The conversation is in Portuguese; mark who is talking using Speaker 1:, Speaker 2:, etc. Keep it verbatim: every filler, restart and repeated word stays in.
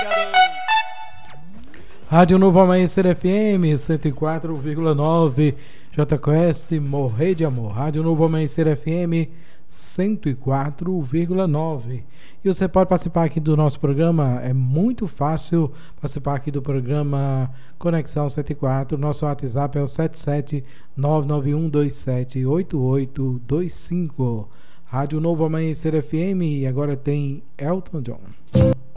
Speaker 1: Rádio Novo Amanhecer F M cento e quatro vírgula nove, J Quest, Morrer de Amor. Rádio Novo Amanhecer F M cento e quatro vírgula nove. E você pode participar aqui do nosso programa, é muito fácil participar aqui do programa Conexão cento e quatro. Nosso WhatsApp é o sete sete nove nove um dois sete oito oito dois cinco. Rádio Novo Amanhecer F M, e agora tem Elton John.